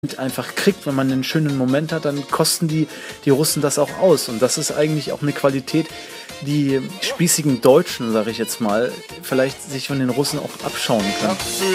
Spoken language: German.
einfach kriegt, wenn man einen schönen Moment hat, dann kosten die Russen das auch aus. Und das ist eigentlich auch eine Qualität, die spießigen Deutschen, sage ich jetzt mal, vielleicht sich von den Russen auch abschauen können.